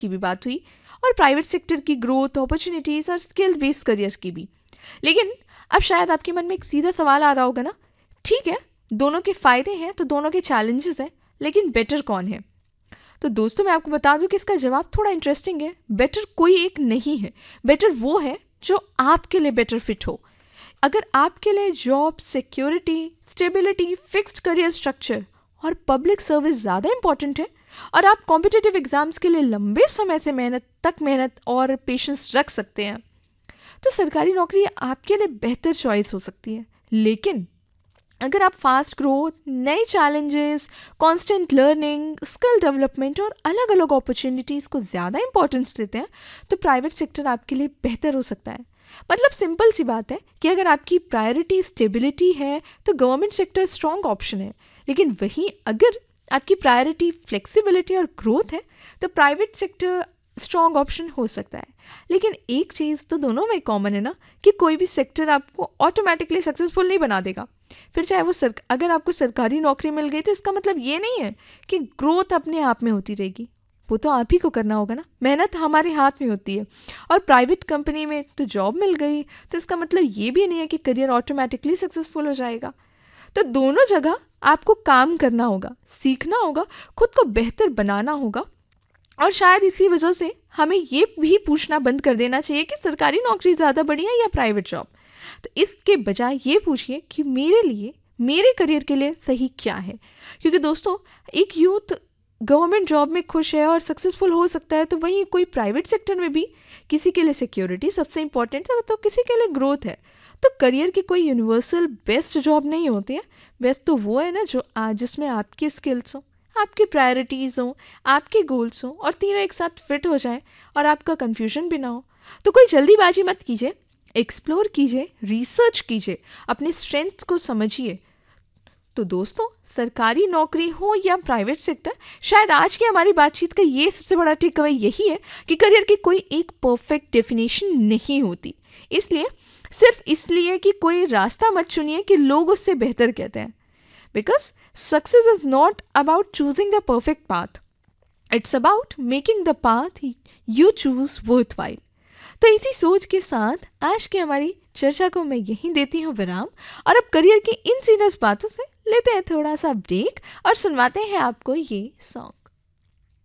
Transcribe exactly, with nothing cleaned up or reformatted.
की भी बात हुई और प्राइवेट सेक्टर की ग्रोथ, अपॉर्चुनिटीज़ और स्किल बेस्ड करियर की भी। लेकिन अब शायद आपके मन में एक सीधा सवाल आ रहा होगा ना, ठीक है दोनों के फ़ायदे हैं तो दोनों के चैलेंजेस हैं, लेकिन बेटर कौन है? तो दोस्तों मैं आपको बता दूं कि इसका जवाब थोड़ा इंटरेस्टिंग है। बेटर कोई एक नहीं है, बेटर वो है जो आपके लिए बेटर फिट हो। अगर आपके लिए job security, stability, fixed career structure और पब्लिक सर्विस ज़्यादा इंपॉर्टेंट है और आप कॉम्पिटिटिव एग्जाम्स के लिए लंबे समय से मेहनत तक मेहनत और पेशेंस रख सकते हैं, तो सरकारी नौकरी आपके लिए बेहतर चॉइस हो सकती है। लेकिन अगर आप फास्ट ग्रोथ, नए challenges, constant learning, skill development और अलग अलग अपॉर्चुनिटीज़ को ज़्यादा इंपॉर्टेंस देते हैं तो प्राइवेट सेक्टर आपके लिए बेहतर हो सकता है। मतलब सिंपल सी बात है कि अगर आपकी प्रायोरिटी स्टेबिलिटी है तो गवर्नमेंट सेक्टर स्ट्रॉन्ग ऑप्शन है, लेकिन वहीं अगर आपकी प्रायोरिटी फ्लेक्सिबिलिटी और ग्रोथ है तो प्राइवेट सेक्टर स्ट्रॉन्ग ऑप्शन हो सकता है। लेकिन एक चीज़ तो दोनों में कॉमन है ना कि कोई भी सेक्टर आपको ऑटोमेटिकली सक्सेसफुल नहीं बना देगा। फिर चाहे वो सर अगर आपको सरकारी नौकरी मिल गई तो इसका मतलब ये नहीं है कि ग्रोथ अपने आप में होती रहेगी, वो तो आप ही को करना होगा ना, मेहनत हमारे हाथ में होती है। और प्राइवेट कंपनी में तो जॉब मिल गई तो इसका मतलब ये भी नहीं है कि करियर ऑटोमेटिकली सक्सेसफुल हो जाएगा। तो दोनों जगह आपको काम करना होगा, सीखना होगा, खुद को बेहतर बनाना होगा। और शायद इसी वजह से हमें ये भी पूछना बंद कर देना चाहिए कि सरकारी नौकरी ज़्यादा बढ़िया या प्राइवेट जॉब। तो इसके बजाय ये पूछिए कि मेरे लिए, मेरे करियर के लिए सही क्या है। क्योंकि दोस्तों एक यूथ गवर्नमेंट जॉब में खुश है और सक्सेसफुल हो सकता है, तो वहीं कोई प्राइवेट सेक्टर में भी किसी के लिए सिक्योरिटी सबसे इंपॉर्टेंट है तो किसी के लिए ग्रोथ है। तो करियर की कोई यूनिवर्सल बेस्ट जॉब नहीं होती है। बेस्ट तो वो है ना जो आज जिसमें आपकी स्किल्स हो, आपकी प्रायोरिटीज़ हो, आपके गोल्स हो और तीनों एक साथ फिट हो जाए और आपका कन्फ्यूजन भी ना हो। तो कोई जल्दीबाजी मत कीजिए, एक्सप्लोर कीजिए, रिसर्च कीजिए, अपने स्ट्रेंथ्स को समझिए। तो दोस्तों सरकारी नौकरी हो या प्राइवेट सेक्टर, शायद आज की हमारी बातचीत का ये सबसे बड़ा टेक अवे यही है कि करियर की कोई एक परफेक्ट डेफिनेशन नहीं होती। इसलिए सिर्फ इसलिए कि कोई रास्ता मत चुनिए कि लोग उससे बेहतर कहते हैं। Because success is not about choosing the perfect path, it's about making the path you choose worth while. तो इसी सोच के साथ आज की हमारी चर्चा को मैं यहीं देती हूँ विराम और अब करियर की इन सीरियस बातों से लेते हैं थोड़ा सा ब्रेक और सुनवाते हैं आपको ये सॉन्ग।